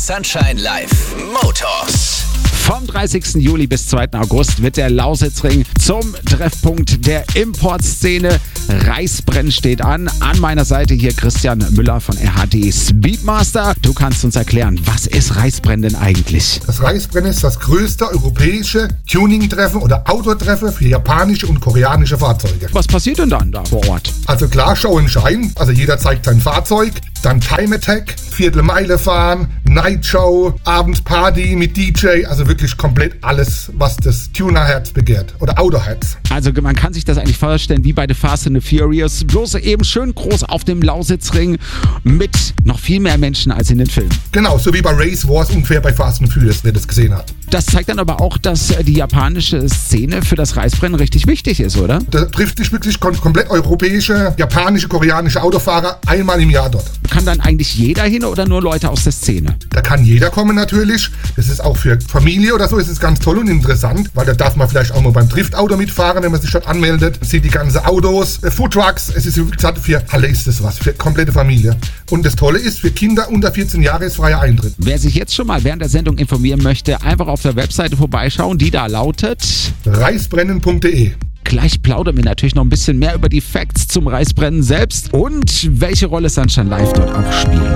Sunshine Live Motors. Vom 30. Juli bis 2. August wird der Lausitzring zum Treffpunkt der Importszene. Reisbrennen steht an. An meiner Seite hier Christian Müller von RHD Speedmaster. Du kannst uns erklären, was ist Reisbrennen denn eigentlich? Das Reisbrennen ist das größte europäische Tuning-Treffen oder Outdoor-Treffen für japanische und koreanische Fahrzeuge. Was passiert denn dann da vor Ort? Also klar, Show and Shine, also jeder zeigt sein Fahrzeug. Dann Time Attack, Viertelmeile fahren, Night Show, abends Party mit DJ, also wirklich komplett alles, was das Tuner-Herz begehrt oder Outdoor-Herz. Also man kann sich das eigentlich vorstellen wie bei The Fast and the Furious, bloß eben schön groß auf dem Lausitzring mit noch viel mehr Menschen als in den Filmen. Genau, so wie bei Race Wars ungefähr bei Fast and Furious, wer das gesehen hat. Das zeigt dann aber auch, dass die japanische Szene für das Reisbrennen richtig wichtig ist, oder? Da trifft sich wirklich komplett europäische, japanische, koreanische Autofahrer einmal im Jahr dort. Kann dann eigentlich jeder hin oder nur Leute aus der Szene? Da kann jeder kommen natürlich. Das ist auch für Familie oder so, ist es ganz toll und interessant, weil da darf man vielleicht auch mal beim Driftauto mitfahren, wenn man sich dort anmeldet. Man sieht die ganzen Autos, Foodtrucks. Es ist, wie gesagt, für alle ist es was, für komplette Familie. Und das Tolle ist, für Kinder unter 14 Jahre ist freier Eintritt. Wer sich jetzt schon mal während der Sendung informieren möchte, einfach auf der Webseite vorbeischauen, die da lautet reisbrennen.de. Gleich plaudern wir natürlich noch ein bisschen mehr über die Facts zum Reisbrennen selbst und welche Rolle Sunshine Live dort auch spielt.